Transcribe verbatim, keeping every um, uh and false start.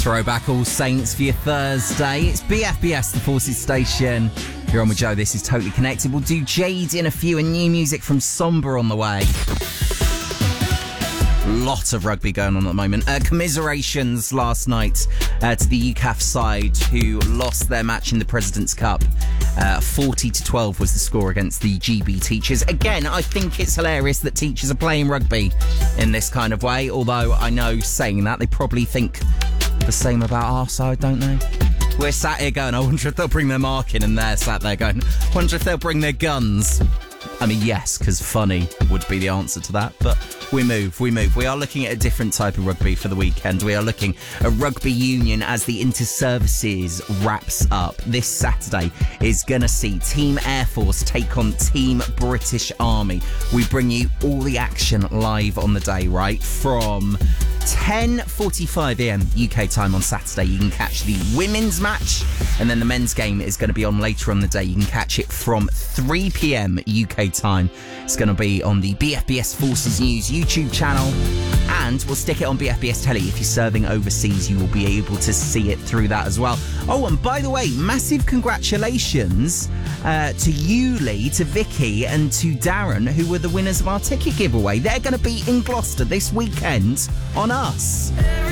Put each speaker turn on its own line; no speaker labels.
Throwback All Saints for your Thursday. It's B F B S, the Forces Station. You're on with Joe. This is Totally Connected. We'll do Jade in a few and new music from Somber on the way. Lot of rugby going on at the moment. Uh, commiserations last night uh, to the U C A F side who lost their match in the President's Cup. Uh, forty to twelve was the score against the G B Teachers. Again, I think it's hilarious that teachers are playing rugby in this kind of way, although I know saying that they probably think the same about our side, don't they? We're sat here going, I wonder if they'll bring their marking, and they're sat there going, I wonder if they'll bring their guns. I mean, yes, because funny would be the answer to that, but we move, we move. We are looking at a different type of rugby for the weekend. We are looking at rugby union as the Inter-Services wraps up. This Saturday is going to see Team Air Force take on Team British Army. We bring you all the action live on the day, right? From ten forty-five a m U K time on Saturday, you can catch the women's match, and then the men's game is going to be on later on the day. You can catch it from three p m U K time. It's going to be on the B F B S Forces News YouTube channel, and we'll stick it on B F B S Telly. If you're serving overseas, you will be able to see it through that as well. Oh, and by the way, massive congratulations uh, to you, Lee, to Vicky, and to Darren, who were the winners of our ticket giveaway. They're going to be in Gloucester this weekend on us.